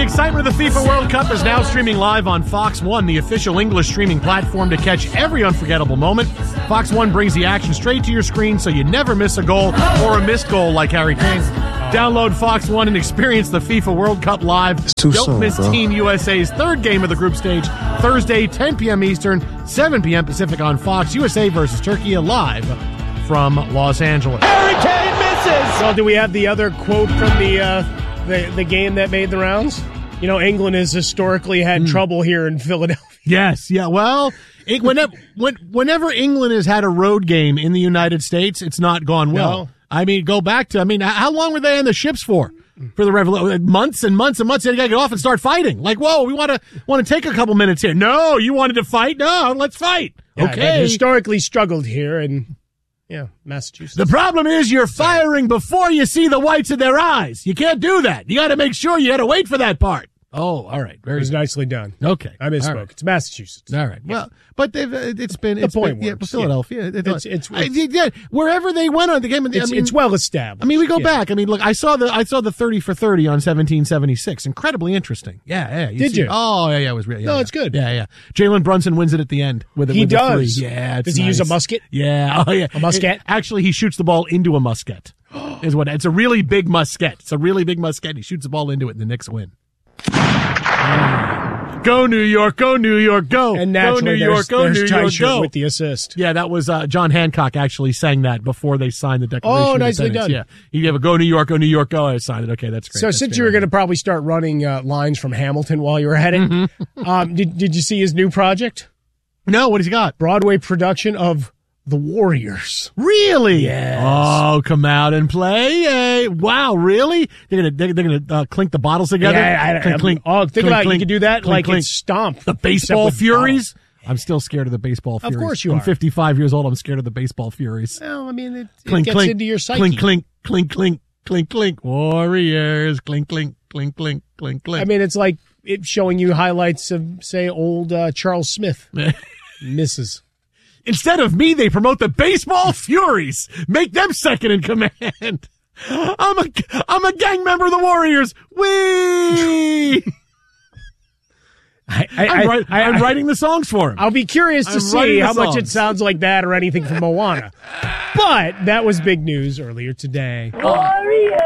excitement of the FIFA World Cup is now streaming live on Fox One, the official English streaming platform to catch every unforgettable moment. Fox One brings the action straight to your screen so you never miss a goal or a missed goal like Harry Kane. Download Fox One and experience the FIFA World Cup live. Don't miss Team USA's third game of the group stage, Thursday, 10 p.m. Eastern, 7 p.m. Pacific on Fox. USA versus Turkey live from Los Angeles. Harry Kane misses! Well, do we have the other quote from the game that made the rounds? You know, England has historically had trouble here in Philadelphia. Yes, yeah. Well, whenever England has had a road game in the United States, it's not gone well. No. I mean, go back to, how long were they on the ships for? For the revolution, months and months and months. They gotta get off and start fighting. Like, whoa, we want to take a couple minutes here. No, you wanted to fight? No, let's fight. Yeah, okay. Historically struggled here in Massachusetts. The problem is you're firing before you see the whites of their eyes. You can't do that. You got to make sure you got to wait for that part. Oh, all right. It was nicely done. Okay. I misspoke. Right. It's Massachusetts. All right. Yeah. Well, but it's been Philadelphia. It's wherever they went on the game. It's well established. I mean, we go back. I mean, look, I saw the 30 for 30 on 1776. Incredibly interesting. Yeah. Did you? Oh, yeah. It was real. Yeah, no, it's good. Yeah. Jalen Brunson wins it at the end with it. He does. The 3. Yeah. Does he use a musket? Yeah. Oh, yeah. A musket? Actually, he shoots the ball into a musket. It's a really big musket. It's a really big musket. He shoots the ball into it, and the Knicks win. Go New York, go New York, go. And naturally, there's Ty Shirt with the assist. Yeah, that was John Hancock actually sang that before they signed the Declaration of nicely Independence. done. Yeah, you have a go New York, go. I signed it. Okay, that's great. So since you were going to probably start running lines from Hamilton while you were at it, did you see his new project? No, what has he got? Broadway production of The Warriors. Really? Yes. Oh, come out and play! Wow, really? They're gonna clink the bottles together. Yeah, clink. Oh, think about it. You could do that clink, it's Stomp. The Baseball Furies. I'm still scared of the Baseball Furies. Of course you are. I'm 55 years old. I'm scared of the Baseball Furies. Well, I mean, it clink, gets clink, into your psyche. Clink, clink, clink, clink, clink, clink. Warriors. Clink, clink, clink, clink, clink, clink. I mean, it's like it showing you highlights of, say, old Charles Smith. Misses. Instead of me, they promote the Baseball Furies. Make them second in command. I'm a gang member of the Warriors. Whee! I'm writing the songs for him. I'll be curious to see how much it sounds like that or anything from Moana. But that was big news earlier today. Warriors!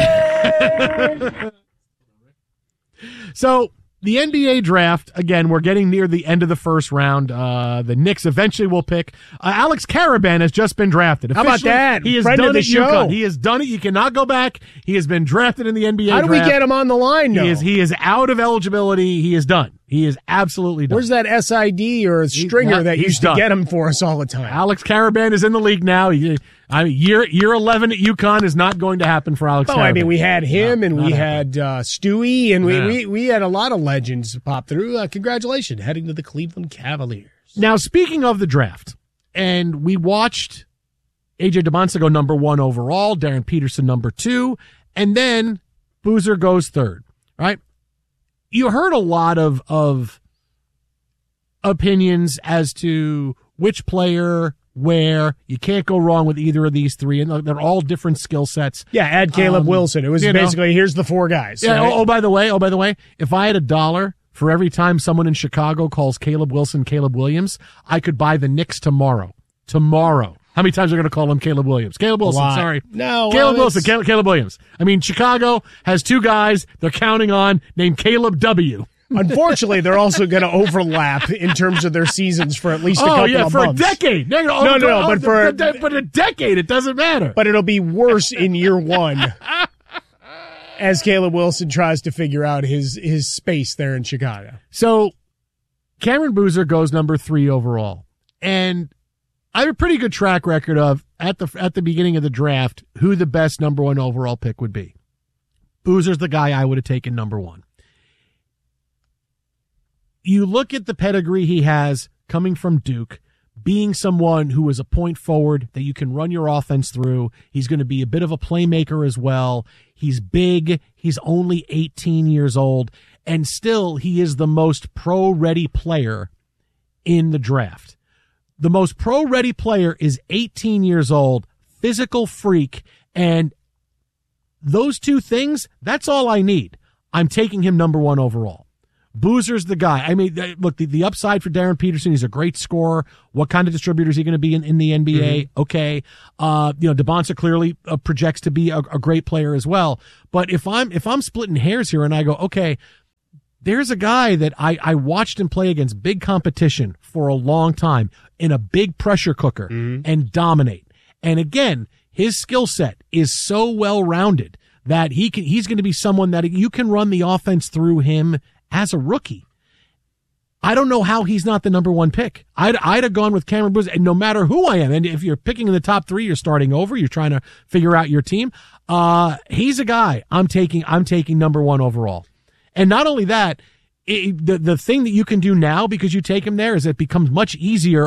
So, the NBA draft, again, we're getting near the end of the first round. The Knicks eventually will pick. Alex Karaban has just been drafted. How about that? He has Friend done of the it. show. UConn. He has done it. You cannot go back. He has been drafted in the NBA How draft. do we get him on the line, though? He is out of eligibility. He is done. He is absolutely done. Where's that SID or stringer that used to get him for us all the time? Alex Karaban is in the league now. Year 11 at UConn is not going to happen for Alex Karaban. I mean, we had him and we had Stewie, and we had a lot of legends pop through. Congratulations, heading to the Cleveland Cavaliers. Now, speaking of the draft, and we watched A.J. DeMonsa go number 1 overall, Darren Peterson number 2, and then Boozer goes 3rd, right? You heard a lot of opinions as to which player, where. You can't go wrong with either of these 3, and they're all different skill sets. Yeah, add Caleb Wilson. It was basically, here's the 4 guys. Yeah. Right? Oh, by the way, if I had $1 for every time someone in Chicago calls Caleb Wilson Caleb Williams, I could buy the Knicks tomorrow. How many times are going to call him Caleb Williams? Caleb Wilson, sorry. No. Caleb Wilson, Caleb Williams. I mean, Chicago has 2 guys they're counting on named Caleb W. Unfortunately, they're also going to overlap in terms of their seasons for at least a couple of for months. A decade. But a decade, it doesn't matter. But it'll be worse in year 1 as Caleb Wilson tries to figure out his space there in Chicago. So, Cameron Boozer goes number 3 overall. And I have a pretty good track record of, at the beginning of the draft, who the best number 1 overall pick would be. Boozer's the guy I would have taken number 1. You look at the pedigree he has coming from Duke, being someone who is a point forward that you can run your offense through. He's going to be a bit of a playmaker as well. He's big. He's only 18 years old, and still he is the most pro-ready player in the draft. The most pro-ready player is 18 years old, physical freak, and those 2 things, that's all I need. I'm taking him number one overall. Boozer's the guy. I mean, look, the upside for Darren Peterson, he's a great scorer. What kind of distributor is he going to be in the NBA? Mm-hmm. Okay. DeBonsa clearly projects to be a great player as well. But if I'm splitting hairs here and I go, okay, there's a guy that I watched him play against big competition for a long time in a big pressure cooker and dominate. And again, his skill set is so well-rounded that he's going to be someone that you can run the offense through him as a rookie. I don't know how he's not the number one pick. I'd have gone with Cameron Boozer, and no matter who I am, and if you're picking in the top three, you're starting over, you're trying to figure out your team. He's a guy I'm taking number one overall. And not only that, the thing that you can do now because you take him there is it becomes much easier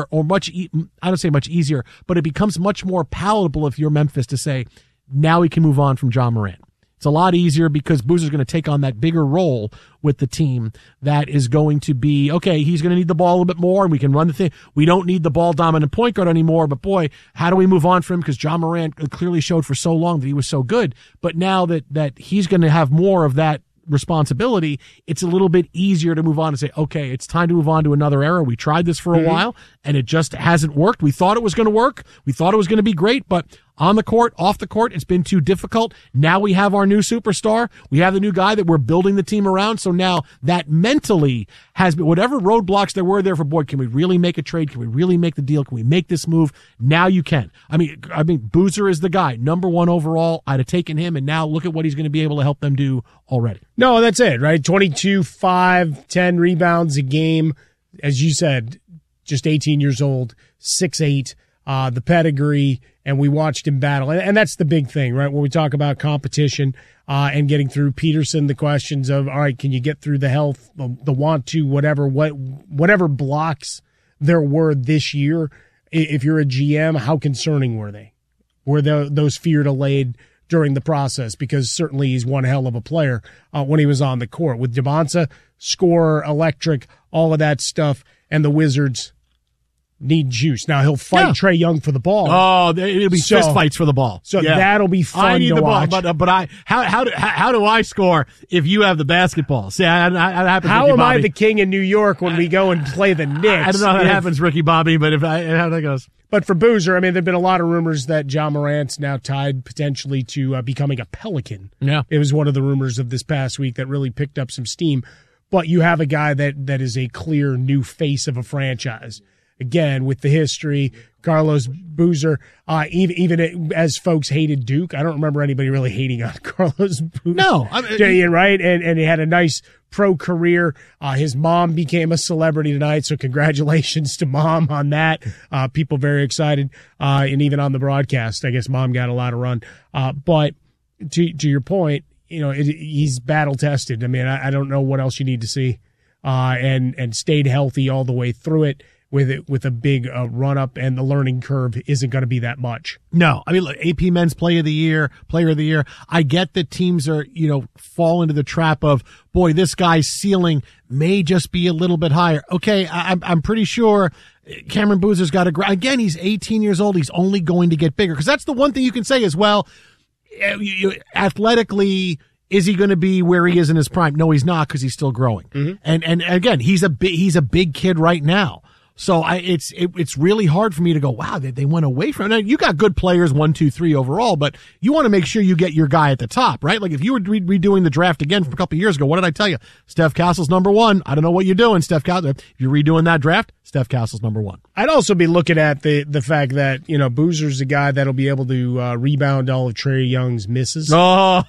I don't say much easier, but it becomes much more palatable if you're Memphis to say, now we can move on from Ja Morant. It's a lot easier because Boozer's going to take on that bigger role with the team that is going to be, okay, he's going to need the ball a little bit more and we can run the thing. We don't need the ball dominant point guard anymore, but boy, how do we move on from him? Because Ja Morant clearly showed for so long that he was so good. But now that he's going to have more of that responsibility, it's a little bit easier to move on and say, okay, it's time to move on to another era. We tried this for a while and it just hasn't worked. We thought it was going to work. We thought it was going to be great, but on the court, off the court, it's been too difficult. Now we have our new superstar. We have the new guy that we're building the team around. So now that mentally has been, whatever roadblocks there were there for, boy, can we really make a trade? Can we really make the deal? Can we make this move? Now you can. I mean, Boozer is the guy, number one overall. I'd have taken him, and now look at what he's going to be able to help them do already. No, that's it, right? 22, 5, 10 rebounds a game. As you said, just 18 years old, 6'8", the pedigree, and we watched him battle. And that's the big thing, right? When we talk about competition and getting through Peterson, the questions of, all right, can you get through the health, the want to, whatever blocks there were this year? If you're a GM, how concerning were they? Were those feared allayed during the process? Because certainly he's one hell of a player when he was on the court. With DeBonsa, scorer, electric, all of that stuff, and the Wizards need juice. Now he'll fight Trae Young for the ball. Oh, it'll be fist fights for the ball. So that'll be fun I need to the watch. ball, but how do I score if you have the basketball? See, that happens. How Ricky am Bobby. I the king in New York when we go and play the Knicks? I don't know how that happens, Ricky Bobby, but how that goes. But for Boozer, I mean, there've been a lot of rumors that Ja Morant's now tied potentially to becoming a Pelican. Yeah, it was one of the rumors of this past week that really picked up some steam. But you have a guy that is a clear new face of a franchise. Again, with the history, Carlos Boozer, even as folks hated Duke, I don't remember anybody really hating on Carlos Boozer. No. Right? And he had a nice pro career. His mom became a celebrity tonight, so congratulations to Mom on that. People very excited. And even on the broadcast, I guess Mom got a lot of run. But to your point, he's battle-tested. I mean, I don't know what else you need to see. And stayed healthy all the way through it. With a big run up, and the learning curve isn't going to be that much. No, I mean, look, AP Men's Player of the Year. I get that teams are, fall into the trap of, boy, this guy's ceiling may just be a little bit higher. Okay, I'm pretty sure Cameron Boozer's got again, he's 18 years old. He's only going to get bigger, because that's the one thing you can say as well. Athletically, is he going to be where he is in his prime? No, he's not, because he's still growing. Mm-hmm. And again, he's a big kid right now. So it's really hard for me to go, wow, they went away from it. Now, you got good players, 1, 2, 3 overall, but you want to make sure you get your guy at the top, right? Like if you were redoing the draft again from a couple of years ago, what did I tell you? Steph Castle's number one. I don't know what you're doing, Steph Castle. If you're redoing that draft, Steph Castle's number one. I'd also be looking at the fact that, Boozer's a guy that'll be able to rebound all of Trae Young's misses. Oh,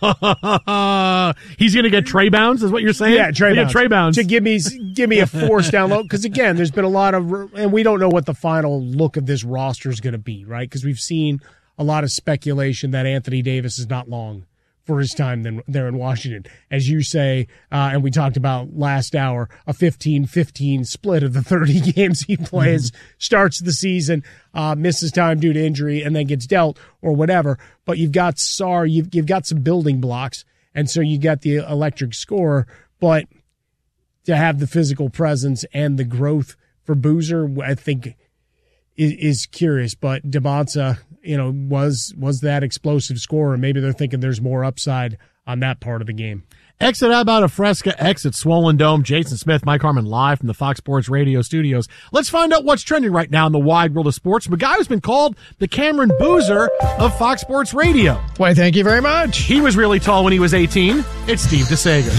he's going to get Trae bounds, is what you're saying? Yeah, Trae bounds. To give me a force down low. Because again, there's been a lot of, and we don't know what the final look of this roster is going to be, right? Because we've seen a lot of speculation that Anthony Davis is not long for his time there in Washington. As you say, and we talked about last hour, a 15-15 split of the 30 games he plays, starts the season, misses time due to injury, and then gets dealt or whatever. But you've got Sarr, you've got some building blocks, and so you got the electric scorer. But to have the physical presence and the growth for Boozer, I think is curious. But DeBonsa, was that explosive scorer. Maybe they're thinking there's more upside on that part of the game. Exit About a Fresca, exit Swollen Dome. Jason Smith, Mike Harmon, live from the Fox Sports Radio studios. Let's find out what's trending right now in the wide world of sports from a guy who's been called the Cameron Boozer of Fox Sports Radio. Why, thank you very much. He was really tall when he was 18. It's Steve DeSager.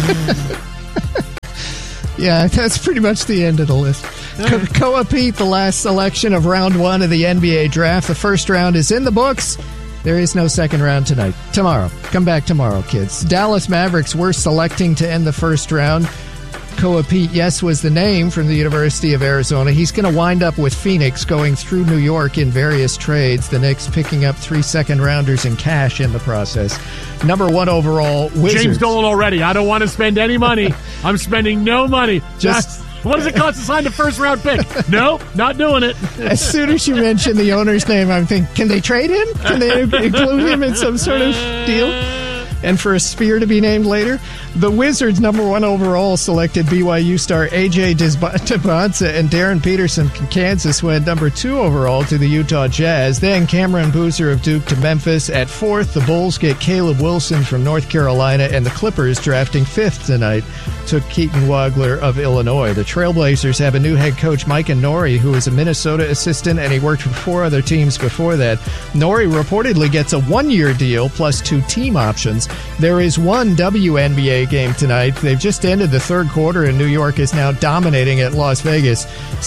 Yeah, that's pretty much the end of the list. Koa Pete, the last selection of round 1 of the NBA draft. The first round is in the books. There is no second round tonight. Tomorrow. Come back tomorrow, kids. Dallas Mavericks were selecting to end the first round. Koa Pete, yes, was the name from the University of Arizona. He's going to wind up with Phoenix, going through New York in various trades. The Knicks picking up 3 second-rounders in cash in the process. Number 1 overall, Wizards. James Dolan already. I don't want to spend any money. I'm spending no money. What does it cost to sign the first-round pick? No, not doing it. As soon as you mention the owner's name, I'm thinking, can they trade him? Can they include him in some sort of deal? And for a sphere to be named later? The Wizards, number 1 overall, selected BYU star A.J. Despomsa, and Darren Peterson from Kansas went number 2 overall to the Utah Jazz. Then Cameron Boozer of Duke to Memphis. At 4th, the Bulls get Caleb Wilson from North Carolina, and the Clippers, drafting 5th tonight, took Keaton Wagler of Illinois. The Trailblazers have a new head coach, Micah Nori, who is a Minnesota assistant, and he worked for 4 other teams before that. Nori reportedly gets a 1-year deal plus 2 team options. There is one WNBA game tonight. They've just ended the third quarter, and New York is now dominating at Las Vegas,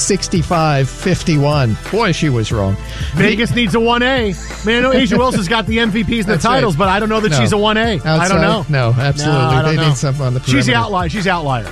65-51. Boy, she was wrong. Vegas needs a 1A. Man, I know A'ja Wilson's got the MVPs and the titles, right, but I don't know that she's a 1A. Outside? I don't know. No, absolutely. They need something on the perimeter. She's the outlier. She's outlier.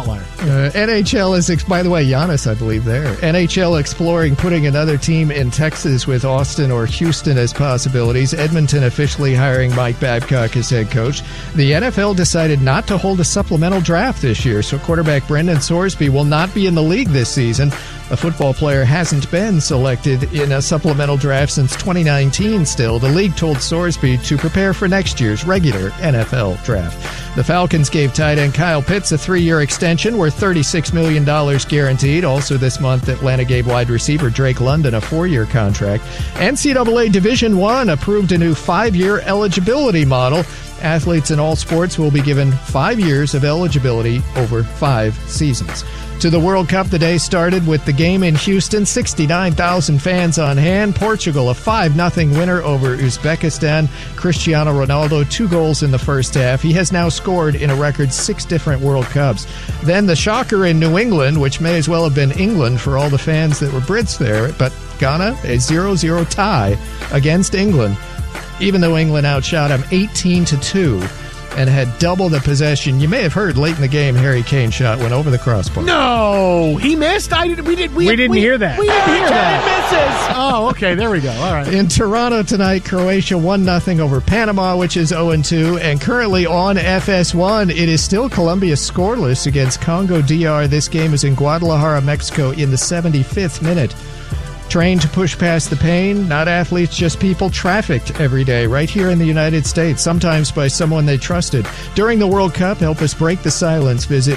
NHL is, by the way, Giannis, I believe, there. NHL exploring putting another team in Texas with Austin or Houston as possibilities. Edmonton officially hiring Mike Babcock as head coach. The NFL decided not to hold a supplemental draft this year, so quarterback Brendan Sorsby will not be in the league this season. A football player hasn't been selected in a supplemental draft since 2019 still. The league told Sorsby to prepare for next year's regular NFL draft. The Falcons gave tight end Kyle Pitts a 3-year extension worth $36 million guaranteed. Also this month, Atlanta gave wide receiver Drake London a 4-year contract. NCAA Division I approved a new 5-year eligibility model. Athletes in all sports will be given 5 years of eligibility over 5 seasons. To the World Cup, the day started with the game in Houston. 69,000 fans on hand. Portugal, a 5-0 winner over Uzbekistan. Cristiano Ronaldo, 2 goals in the first half. He has now scored in a record 6 different World Cups. Then the shocker in New England, which may as well have been England for all the fans that were Brits there, but Ghana, a 0-0 tie against England, even though England outshot them 18-2. And had double the possession. You may have heard late in the game, Harry Kane's shot went over the crossbar. No, he missed. We didn't hear that. We didn't hear that. Misses. Oh, okay. There we go. All right. In Toronto tonight, Croatia 1-0 over Panama, which is 0-2, and currently on FS1, it is still Colombia scoreless against Congo DR. This game is in Guadalajara, Mexico, in the 75th minute. Trained to push past the pain, not athletes, just people trafficked every day right here in the United States, sometimes by someone they trusted. During the World Cup, help us break the silence. Visit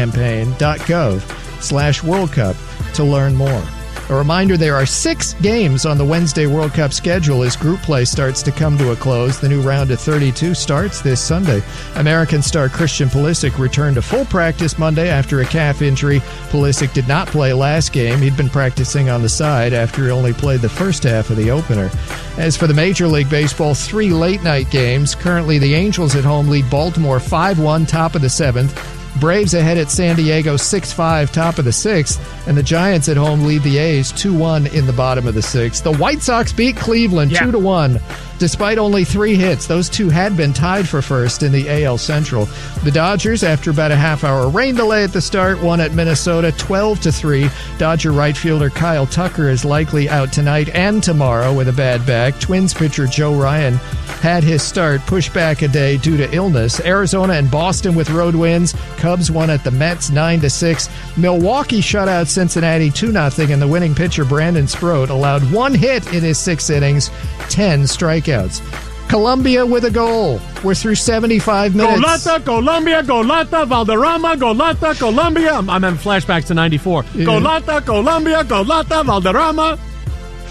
bluecampaign.gov/World Cup to learn more. A reminder, there are 6 games on the Wednesday World Cup schedule as group play starts to come to a close. The new round of 32 starts this Sunday. American star Christian Pulisic returned to full practice Monday after a calf injury. Pulisic did not play last game. He'd been practicing on the side after he only played the first half of the opener. As for the Major League Baseball, 3 late-night games. Currently, the Angels at home lead Baltimore 5-1, top of the 7th. Braves ahead at San Diego 6-5, top of the 6th, and the Giants at home lead the A's 2-1 in the bottom of the 6th. The White Sox beat Cleveland 2-1. Despite only 3 hits, those 2 had been tied for first in the AL Central. The Dodgers, after about a half-hour rain delay at the start, won at Minnesota 12-3. Dodger right fielder Kyle Tucker is likely out tonight and tomorrow with a bad back. Twins pitcher Joe Ryan had his start pushed back a day due to illness. Arizona and Boston with road wins. Cubs won at the Mets 9-6. Milwaukee shut out Cincinnati 2-0, and the winning pitcher Brandon Sproat allowed 1 hit in his 6 innings, 10 strikeouts. Colombia with a goal. We're through 75 minutes. Golata, Colombia, Golata, Valderrama, Golata, Colombia. I'm having flashbacks to 94. Yeah. Golata, Colombia, Golata, Valderrama.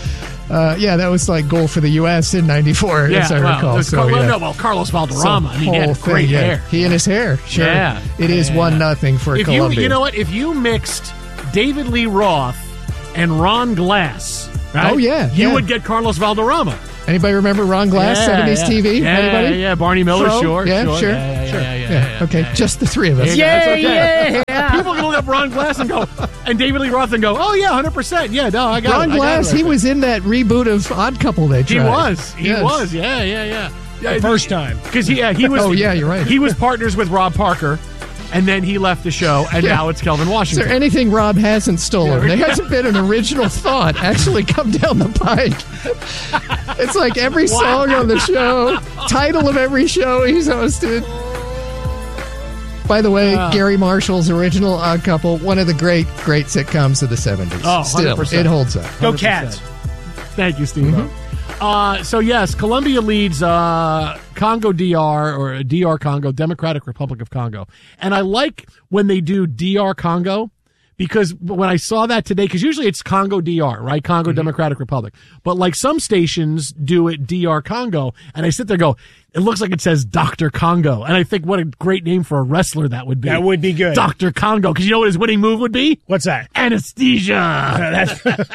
Yeah, that was like goal for the U.S. in '94, as I recall. Carlos Valderrama. So, he had great hair. He and his hair. Sure. Yeah. It is 1-0 for Columbia. You know what? If you mixed David Lee Roth and Ron Glass, right? Oh, yeah. You would get Carlos Valderrama. Anybody remember Ron Glass, 70s TV? Anybody? Yeah, Barney Miller, sure. Yeah. Okay, just the three of us. Yeah. People can look up Ron Glass and go, and David Lee Roth and go, oh, yeah, 100%. Yeah, no, I got Ron Glass, he was in that reboot of Odd Couple they tried. He was. Yeah. The first time. Because he was. Oh, yeah, you're right. He was partners with Rob Parker. And then he left the show, and now it's Kelvin Washington. Is there anything Rob hasn't stolen? There hasn't been an original thought actually come down the pike. It's like every song on the show, title of every show he's hosted. By the way, Gary Marshall's original Odd Couple, one of the great sitcoms of the 70s. Oh, 100%. Still, it holds up. Go 100%. Cats. Thank you, Steve. So, yes, Colombia leads Congo DR, or DR Congo, Democratic Republic of Congo. And I like when they do DR Congo, because when I saw that today, because usually it's Congo DR, right? Congo Democratic Republic. But like some stations do it DR Congo, and I sit there and go, it looks like it says Dr. Congo. And I think what a great name for a wrestler that would be. That would be good. Dr. Congo. Because you know what his winning move would be? What's that? Anesthesia.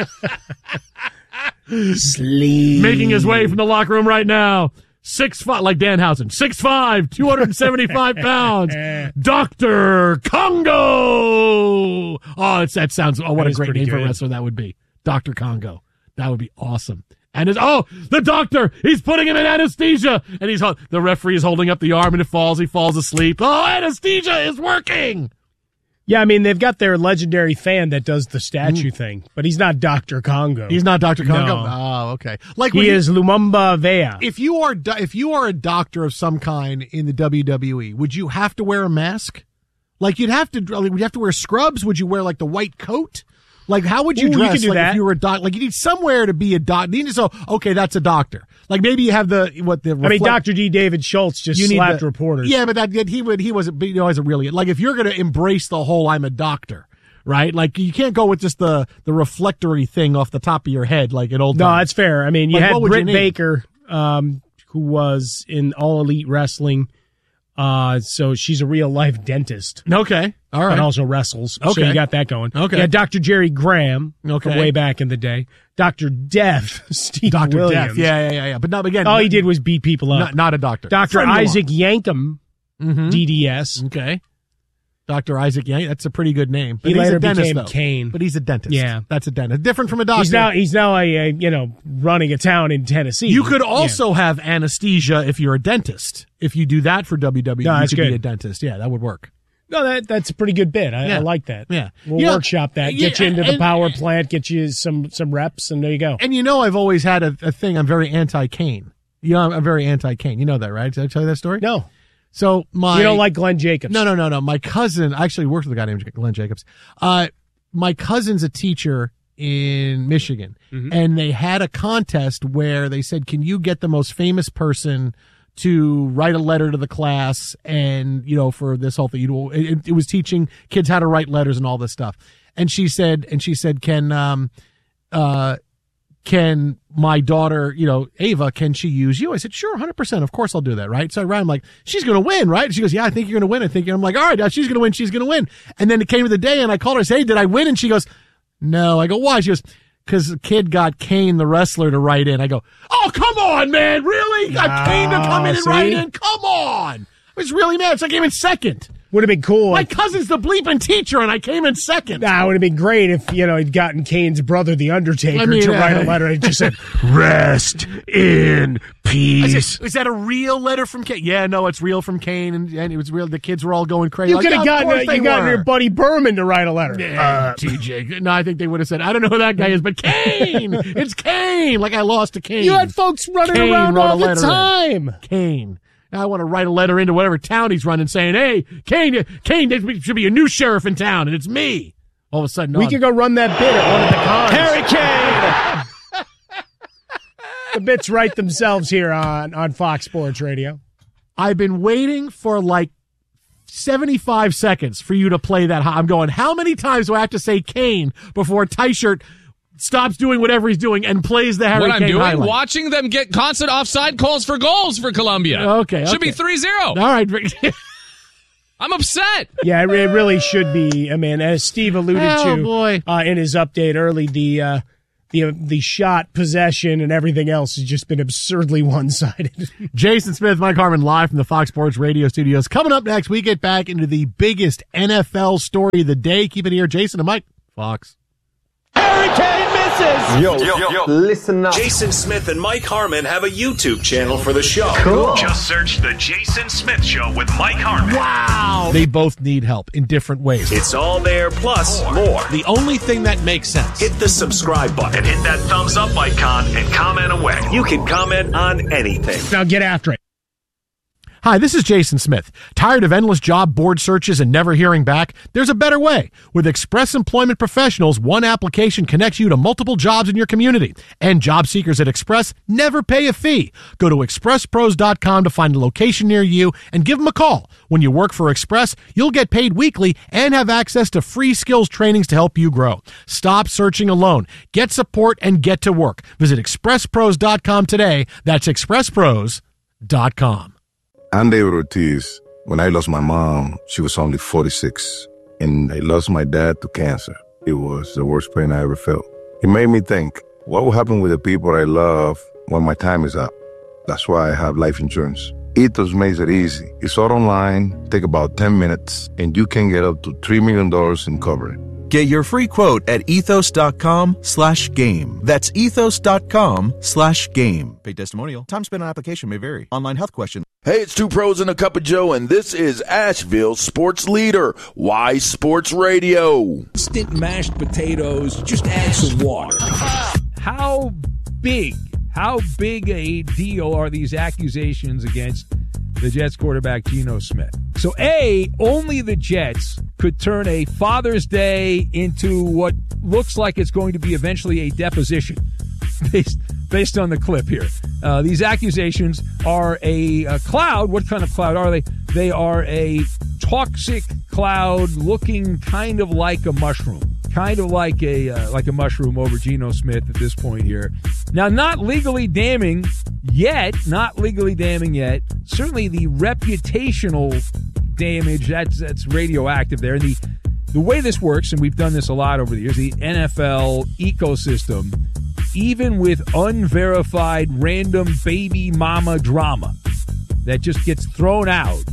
Sleep. Making his way from the locker room right now. 6'5", like Danhausen. 6'5", 275 pounds. Dr. Congo. Oh, that sounds. Oh, what a great name for a wrestler that would be. Dr. Congo. That would be awesome. And the doctor, he's putting him in anesthesia. And the referee is holding up the arm, and it falls. He falls asleep. Oh, anesthesia is working. Yeah, I mean, they've got their legendary fan that does the statue thing, but he's not Dr. Congo. He's not Dr. Congo? No. Oh, okay. Like he is Lumumba Vea. If you are a doctor of some kind in the WWE, would you have to wear a mask? Like would you have to wear scrubs? Would you wear like the white coat? Like how would you dress? You could do that. If you were a doctor, like you need somewhere to be a doctor. Okay, that's a doctor. Like maybe you have Dr. D. David Schultz just slapped reporters. Yeah, but he wasn't, wasn't really, like if you're going to embrace the whole I'm a doctor, right? Like you can't go with just the reflectory thing off the top of your head like an old No, that's fair. I mean, you had Britt Baker, who was in All Elite Wrestling. So she's a real life dentist. Okay. All right. And also wrestles. Okay. So you got that going. Okay. Yeah, Dr. Jerry Graham from way back in the day. Dr. Death, Steve Williams. Death. Yeah. But not again. All he did was beat people up. Not a doctor. Dr. Isaac Yankem, DDS. Okay. Dr. Isaac Yankem. That's a pretty good name. But he later became Kane. But he's a dentist. Yeah. That's a dentist. Different from a doctor. He's now running a town in Tennessee. You could also have anesthesia if you're a dentist. If you do that for WWE, you could be a dentist. Yeah, that would work. No, that's a pretty good bit. I like that. Yeah. We'll workshop that. Get you into the power plant, get you some reps, and there you go. And I've always had a thing. I'm very anti-Kane. I'm very anti-Kane. You know that, right? Did I tell you that story? No. So you don't like Glenn Jacobs? No. My cousin, I actually worked with a guy named Glenn Jacobs. My cousin's a teacher in Michigan, and they had a contest where they said, can you get the most famous person to write a letter to the class, and for this whole thing, it was teaching kids how to write letters and all this stuff. And she said, can my daughter, Ava, can she use you? I said, sure, 100%. Of course I'll do that, right? So I'm like, she's going to win, right? She goes, yeah, I think you're going to win. I'm like, all right, she's going to win. She's going to win. And then it came to the day, and I called her and said, hey, did I win? And she goes, no. I go, why? She goes, because the kid got Kane, the wrestler, to write in. I go, oh, come on, man. Really? Got Kane to come in and write in? Come on. I was really mad. So I came in second. Would have been cool. My cousin's the bleeping teacher, and I came in second. Nah, it would have been great if, he'd gotten Kane's brother, The Undertaker, to write a letter and just said, rest in peace. Is that a real letter from Kane? Yeah, no, it's real from Kane, and it was real. The kids were all going crazy. You could have gotten your buddy Berman to write a letter. Yeah, TJ. No, I think they would have said, I don't know who that guy is, but Kane! It's Kane! Like I lost to Kane. You had folks running around all the time. Kane. Now I want to write a letter into whatever town he's running saying, hey, Kane, there should be a new sheriff in town, and it's me. All of a sudden, we could go run that bit at one of the cons. Harry Kane! The bits write themselves here on Fox Sports Radio. I've been waiting for like 75 seconds for you to play that. I'm going, how many times do I have to say Kane before Teichert stops doing whatever he's doing and plays the Harry What I'm Kane doing? highlight. Watching them get constant offside calls for goals for Colombia. Okay. Should be 3-0. All right. I'm upset. Yeah, it really should be. I mean, as Steve alluded to boy. In his update early, the shot, possession, and everything else has just been absurdly one-sided. Jason Smith, Mike Harmon, live from the Fox Sports Radio studios. Coming up next, we get back into the biggest NFL story of the day. Keep it here, Jason and Mike. Fox. Harry Kane misses. Yo, listen up. Jason Smith and Mike Harmon have a YouTube channel for the show. Cool. Just search The Jason Smith Show with Mike Harmon. Wow. They both need help in different ways. It's all there, plus more. The only thing that makes sense. Hit the subscribe button and hit that thumbs up icon and comment away. You can comment on anything. Now get after it. Hi, this is Jason Smith. Tired of endless job board searches and never hearing back? There's a better way. With Express Employment Professionals, one application connects you to multiple jobs in your community. And job seekers at Express never pay a fee. Go to expresspros.com to find a location near you and give them a call. When you work for Express, you'll get paid weekly and have access to free skills trainings to help you grow. Stop searching alone. Get support and get to work. Visit expresspros.com today. That's expresspros.com. I'm David Ortiz. When I lost my mom, she was only 46. And I lost my dad to cancer. It was the worst pain I ever felt. It made me think, what will happen with the people I love when my time is up? That's why I have life insurance. Ethos makes it easy. It's all online, take about 10 minutes, and you can get up to $3 million in coverage. Get your free quote at ethos.com/game. That's ethos.com/game. Paid testimonial. Time spent on application may vary. Online health question. Hey, it's Two Pros and a Cup of Joe, and this is Asheville's sports leader, Y Sports Radio. Instant mashed potatoes, just add some water. How big a deal are these accusations against the Jets quarterback Geno Smith? So, only the Jets could turn a Father's Day into what looks like it's going to be eventually a deposition based on the clip here. These accusations are a cloud. What kind of cloud are they? They are a toxic cloud looking kind of like a mushroom. Kind of like a mushroom over Geno Smith at this point here. Now, not legally damning yet. Certainly the reputational damage, that's radioactive there. And the way this works, and we've done this a lot over the years, the NFL ecosystem, even with unverified random baby mama drama that just gets thrown out,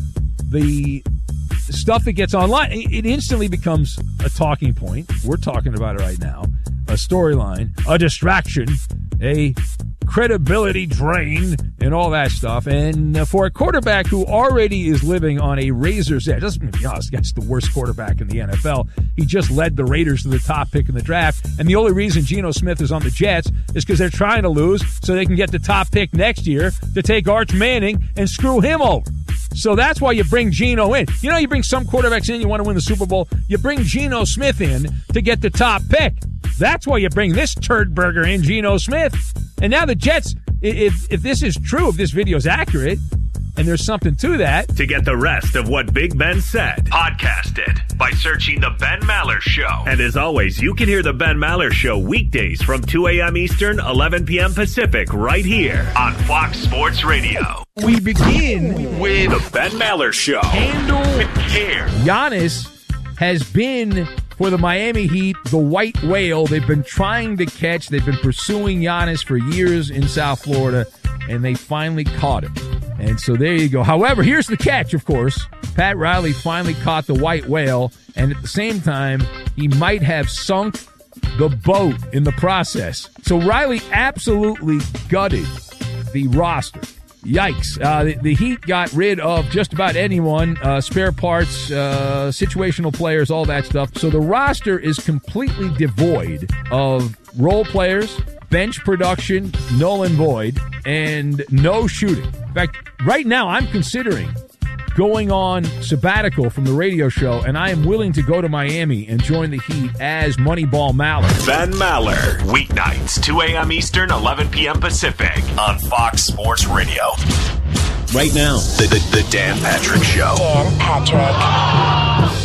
the stuff that gets online, it instantly becomes a talking point. We're talking about it right now. A storyline, a distraction, a credibility drain, and all that stuff. And for a quarterback who already is living on a razor's edge, let's be honest, that's the worst quarterback in the NFL. He just led the Raiders to the top pick in the draft. And the only reason Geno Smith is on the Jets is because they're trying to lose so they can get the top pick next year to take Arch Manning and screw him over. So that's why you bring Geno in. You know, you bring some quarterbacks in, you want to win the Super Bowl. You bring Geno Smith in to get the top pick. That's why you bring this turd burger in, Geno Smith. And now the Jets, if this is true, if this video is accurate, and there's something to that. To get the rest of what Big Ben said, podcast it by searching The Ben Maller Show. And as always, you can hear The Ben Maller Show weekdays from 2 a.m. Eastern, 11 p.m. Pacific, right here on Fox Sports Radio. We begin with The Ben Maller Show. Handle with care. Giannis has been, for the Miami Heat, the white whale they've been trying to catch. They've been pursuing Giannis for years in South Florida, and they finally caught him. And so there you go. However, here's the catch, of course. Pat Riley finally caught the white whale, and at the same time, he might have sunk the boat in the process. So Riley absolutely gutted the roster. Yikes. The Heat got rid of just about anyone, spare parts, situational players, all that stuff. So the roster is completely devoid of role players, bench production, null and void, and no shooting. In fact, right now I'm considering going on sabbatical from the radio show, and I am willing to go to Miami and join the Heat as Moneyball Maller. Ben Maller, weeknights, 2 a.m. Eastern, 11 p.m. Pacific on Fox Sports Radio. Right now, the Dan Patrick Show. Dan Patrick. The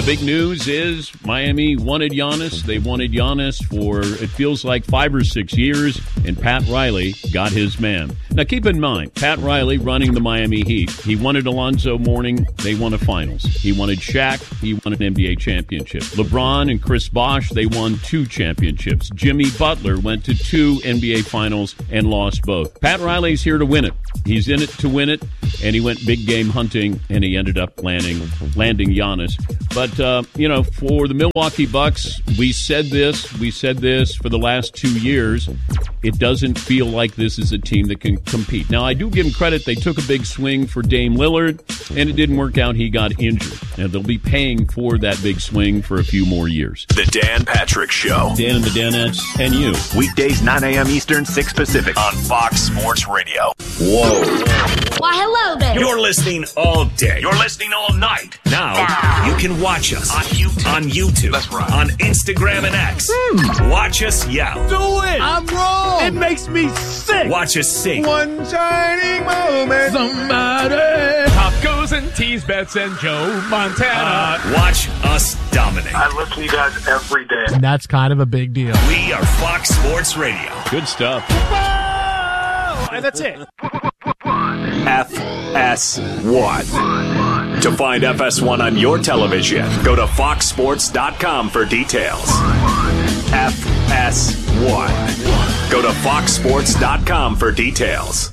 The big news is Miami wanted Giannis. They wanted Giannis for, it feels like, 5 or 6 years, and Pat Riley got his man. Now, keep in mind, Pat Riley running the Miami Heat. He wanted Alonzo Mourning. They won a finals. He wanted Shaq. He won an NBA championship. LeBron and Chris Bosh, they won 2 championships. Jimmy Butler went to 2 NBA finals and lost both. Pat Riley's here to win it. He's in it to win it, and he went big game hunting, and he ended up landing Giannis. But, for the Milwaukee Bucks, we said this for the last 2 years. It doesn't feel like this is a team that can compete. Now, I do give them credit. They took a big swing for Dame Lillard, and it didn't work out. He got injured. And they'll be paying for that big swing for a few more years. The Dan Patrick Show. Dan and the Danettes and you. Weekdays 9 a.m. Eastern, 6 Pacific on Fox Sports Radio. Whoa. Why, hello there. You're listening all day. You're listening all night. Now, you can watch us on YouTube. That's right. On Instagram and X. Watch us yell. Do it. I'm wrong. It makes me sick. Watch us sing. One shining moment. Somebody. Tacos and teas, bets and Joe Montana. Watch us dominate. I listen to you guys every day. And that's kind of a big deal. We are Fox Sports Radio. Good stuff. And that's it. FS1. To find FS1 on your television, go to foxsports.com for details. FS1. Go to foxsports.com for details.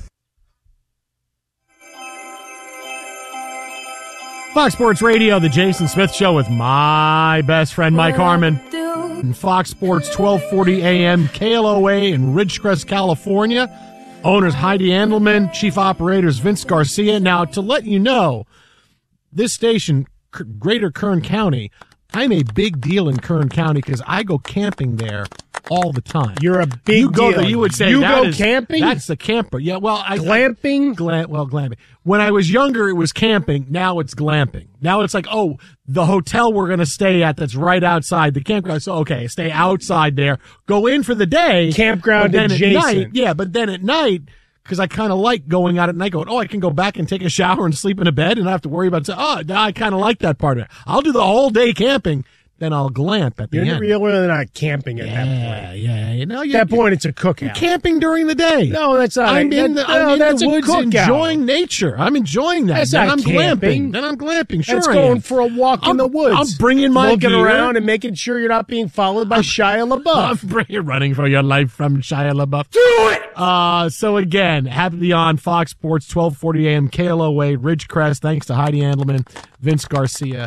Fox Sports Radio, the Jason Smith Show with my best friend, Mike Harmon. And Fox Sports 1240 AM, KLOA in Ridgecrest, California. Owners Heidi Andelman, Chief Operators Vince Garcia. Now, to let you know, this station, Greater Kern County, I'm a big deal in Kern County because I go camping there all the time. You're a big deal. You would say you that go camping? That's the camper. Yeah, well, glamping? Glamping. When I was younger, it was camping. Now it's glamping. Now it's like, oh, the hotel we're going to stay at that's right outside the campground. So, okay, stay outside there. Go in for the day. Campground adjacent. But then at night, because I kind of like going out at night, going, I can go back and take a shower and sleep in a bed and not have to worry about, I kind of like that part of it. I'll do the whole day camping. Then I'll glamp at the end. You're really not camping at that point. Yeah. At that point, it's a cookout. You're camping during the day. No, that's not. I'm in the woods enjoying nature. nature. I'm enjoying that. That's then not I'm camping. glamping. Then I'm glamping. Sure, that's I going am. for a walk in the woods. I'm bringing my looking gear. around and making sure you're not being followed by Shia LaBeouf. You're running for your life from Shia LaBeouf. Do it! So again, happy to be on Fox Sports 1240 AM KLOA Ridgecrest. Thanks to Heidi Andelman, Vince Garcia.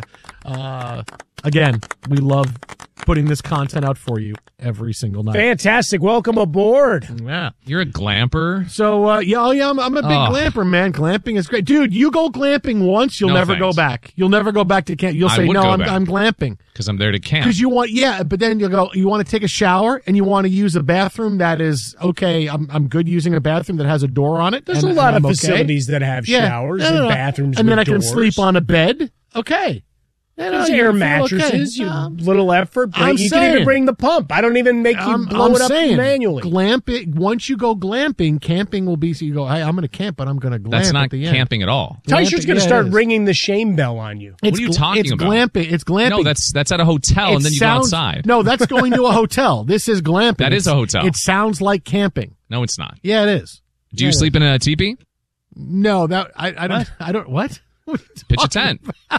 Again, we love putting this content out for you every single night. Fantastic. Welcome aboard. Yeah. You're a glamper? So, I'm a big glamper, man. Glamping is great. Dude, you go glamping once, you'll never go back. You'll never go back to camp. You'll say, no, I'm glamping. Because I'm there to camp. Because you want, but then you want to take a shower and you want to use a bathroom that is, okay, I'm good using a bathroom that has a door on it. There's a lot of facilities that have showers and bathrooms and with then I doors. can sleep on a bed. Okay. There's air mattresses, little effort. You can even bring the pump. I don't even make you blow it up manually. Glamping, once you go glamping, camping will be, so you go, hey, I'm going to camp, but I'm going to glamp That's not at the end. camping at all. Tysher's going to start ringing the shame bell on you. What are you talking about? It's glamping. No, that's at a hotel, and then you go outside. No, that's going to a hotel. This is glamping. That is a hotel. It sounds like camping. No, it's not. Yeah, it is. Do you sleep in a teepee? No, I don't. What? Pitch a tent.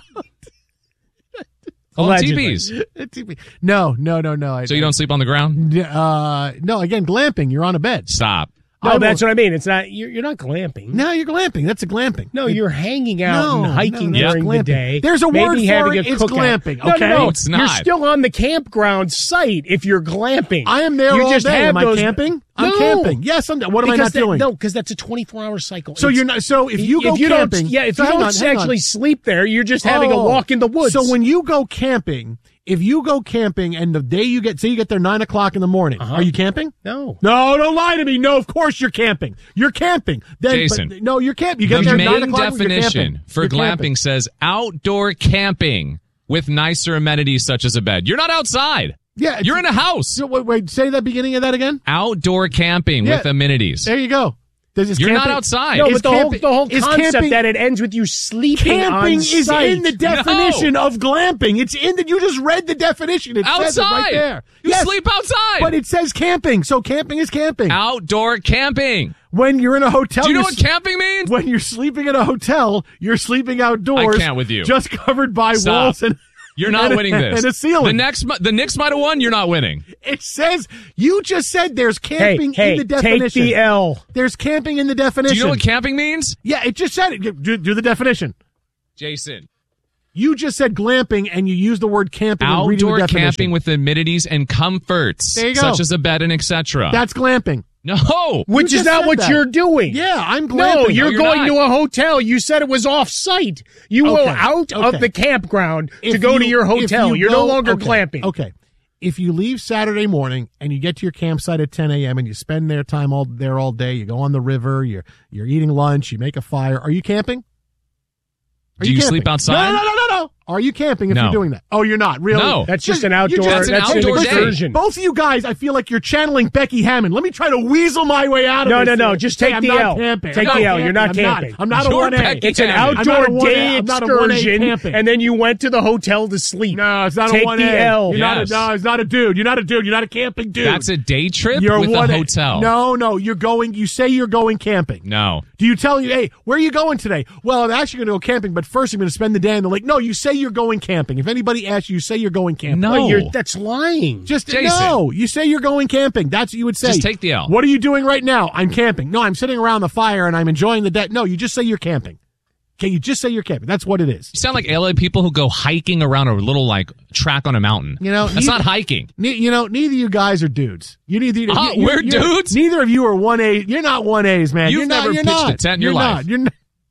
All teepees. No. So you don't sleep on the ground? No, again, glamping. You're on a bed. Stop. No, that's what I mean. It's not. You're not glamping. No, you're glamping. That's a glamping. No, you're hanging out and hiking during the day. There's a word for it. It's glamping. Okay, no, it's not. You're still on the campground site if you're glamping. I am there all day. Am I camping? I'm camping. Yes, I'm. What am I not doing? No, because that's a 24-hour cycle. So you're not. So if you go camping, if you don't actually sleep there, you're just having a walk in the woods. So when you go camping. If you go camping and the day you get there 9:00 in the morning, are you camping? No, don't lie to me. No, of course you're camping. You're camping. Jason, no, you're camping. You get there 9:00. The main definition for glamping says outdoor camping with nicer amenities such as a bed. You're not outside. Yeah, you're in a house. Wait, say that beginning of that again. Outdoor camping with amenities. There you go. You're not outside. No, but the whole is concept camping- that it ends with you sleeping Camping on is site. in the definition of glamping. It's in you just read the definition. It says it right Outside. there. You sleep outside. But it says camping, so camping is camping. Outdoor camping. When you're in a hotel, Do you know what camping means? When you're sleeping in a hotel, you're sleeping outdoors. I can't with you. Just covered by Stop. walls and You're not and winning this. And a ceiling. The Knicks might have won. You're not winning. It says you just said there's camping in the definition. Take the L. There's camping in the definition. Do you know what camping means? Yeah, it just said it. Do the definition. Jason. You just said glamping, and you used the word camping. in reading the Outdoor definition. camping with amenities and comforts, There you go. such as a bed and etc. That's glamping. No, Which You is just not said what that. you're doing. Yeah, I'm glamping. No, you're you're going not. to a hotel. You said it was off-site. You go Okay, out okay. of the campground to If go to you- your if hotel. you You're no go- longer okay, glamping. Okay. If you leave Saturday morning and you get to your campsite at 10 a.m. and you spend their time all day, you go on the river, you're eating lunch, you make a fire. Are you camping? Do you camping? sleep outside? No. Are you camping if No. you're doing that? Oh, you're not. Really? No. That's just You an outdoor. That's an outdoor day. excursion. Both of you guys, I feel like you're channeling Becky Hammond. Let me try to weasel my way out of No, this. no. here. Just Hey, take I'm the not L. camping. Take I'm the not L. You're not camping. camping. I'm not a You're 1A. Becky It's an Hammond. I'm not outdoor a 1A. day I'm not a 1A excursion, camping. and then you went to the hotel to sleep. No, it's not Take a 1A. the L. You're not Yes. no, it's not a dude. You're not a dude. You're not a camping dude. That's a day trip You're with a 1A. hotel. No. You say you're going camping. No. Do you tell you, hey, where are you going today? Well, I'm actually going to go camping, but first I'm going to spend the day in the lake. No, you say you're going camping. If anybody asks you, say you're going camping. No. That's lying. Just Jason. no. You say you're going camping. That's what you would say. Just take the L. What are you doing right now? I'm camping. No, I'm sitting around the fire and I'm enjoying the day. No, you just say you're camping. Okay, you just say you're camping. That's what it is. You sound like LA people who go hiking around a little track on a mountain. You know, that's not hiking. Neither of you guys are dudes. We're dudes. Neither of you are 1A. You're not 1As, man. You've you're not, never you're pitched not. a tent in you're your not. life. You're not.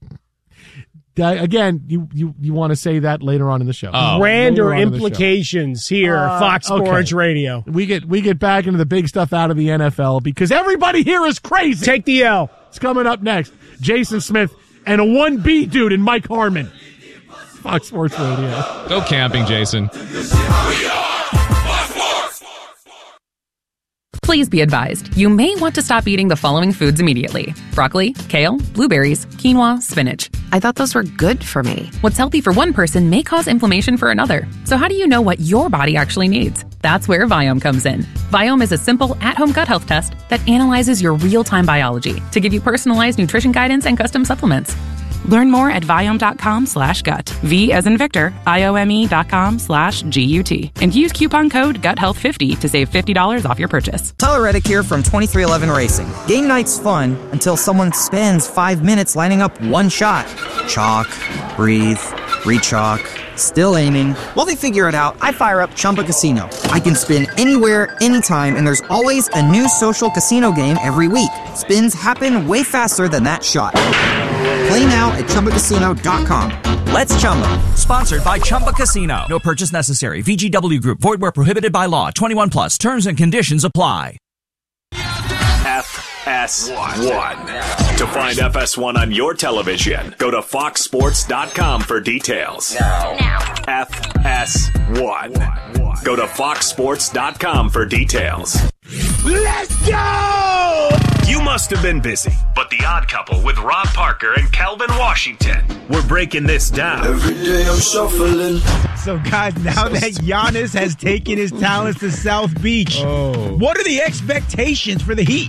Again, you want to say that later on in the show. Grander Later on in the show. implications here, Fox Sports okay. Radio. We get back into the big stuff out of the NFL because everybody here is crazy. Take the L. It's coming up next. Jason Smith and a 1B dude in Mike Harmon. Fox Sports Radio. Go camping, Jason. Please be advised, you may want to stop eating the following foods immediately. Broccoli, kale, blueberries, quinoa, spinach. I thought those were good for me. What's healthy for one person may cause inflammation for another. So how do you know what your body actually needs? That's where Viome comes in. Viome is a simple, at-home gut health test that analyzes your real-time biology to give you personalized nutrition guidance and custom supplements. Learn more at Viome.com/gut. V as in Victor, IOME.com/GUT. And use coupon code GUTHEALTH50 to save $50 off your purchase. Tyler Reddick here from 2311 Racing. Game night's fun until someone spends 5 minutes lining up one shot. Chalk, breathe, re-chalk, still aiming. While they figure it out, I fire up Chumba Casino. I can spin anywhere, anytime, and there's always a new social casino game every week. Spins happen way faster than that shot. Play now at ChumbaCasino.com. Let's Chumba. Sponsored by Chumba Casino. No purchase necessary. VGW Group. Void where prohibited by law. 21 plus. Terms and conditions apply. FS1. To find FS1 on your television, go to foxsports.com for details. Now. FS1. Go to foxsports.com for details. Let's go! You must have been busy, but The Odd Couple with Rob Parker and Calvin Washington. We're breaking this down. Every day I'm shuffling. So, guys, now that Giannis has taken his talents to South Beach, what are the expectations for the Heat?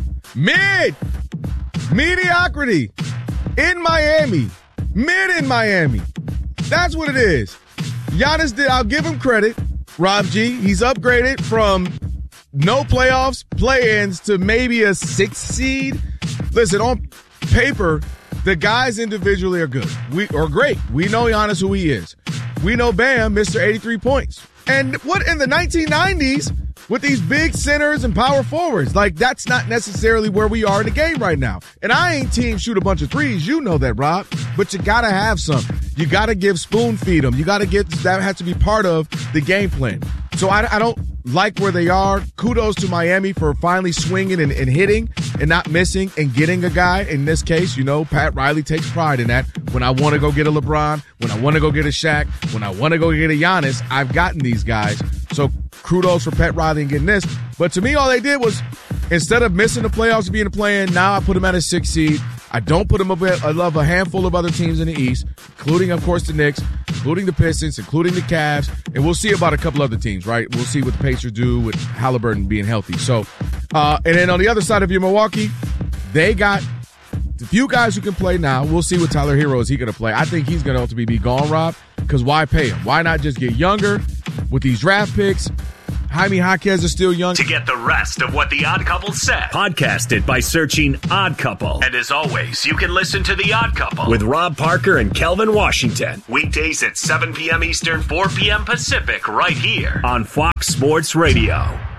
Mediocrity in Miami. Mid in Miami. That's what it is. Giannis did, I'll give him credit. Rob G, he's upgraded from no playoffs, play-ins to maybe a 6th seed. Listen, on paper, the guys individually are good. We are great. We know Giannis who he is. We know Bam, Mr. 83 points. And what in the 1990s with these big centers and power forwards, like that's not necessarily where we are in the game right now. And I ain't team shoot a bunch of threes. You know that, Rob. But you got to have some. You got to give spoon feed them. You got to get, that has to be part of the game plan. So I don't like where they are. Kudos to Miami for finally swinging and hitting and not missing and getting a guy. In this case, you know, Pat Riley takes pride in that. When I want to go get a LeBron, when I want to go get a Shaq, when I want to go get a Giannis, I've gotten these guys. So kudos for Pat Riley in getting this. But to me, all they did was instead of missing the playoffs and being a play-in, now I put him at a 6 seed. I don't put him above a handful of other teams in the East, including, of course, the Knicks, including the Pistons, including the Cavs, and we'll see about a couple other teams, right? We'll see what the Pacers do with Halliburton being healthy. So, and then on the other side of your Milwaukee, they got the few guys who can play now. We'll see what Tyler Hero is he going to play. I think he's going to ultimately be gone, Rob, because why pay him? Why not just get younger with these draft picks? Jaime Jaquez is still young. To get the rest of what The Odd Couple said, podcast it by searching Odd Couple. And as always, you can listen to The Odd Couple with Rob Parker and Kelvin Washington. Weekdays at 7 p.m. Eastern, 4 p.m. Pacific, right here on Fox Sports Radio.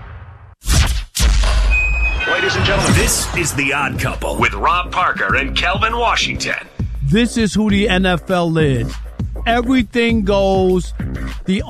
Ladies and gentlemen, this is The Odd Couple with Rob Parker and Kelvin Washington. This is who the NFL is. Everything goes. The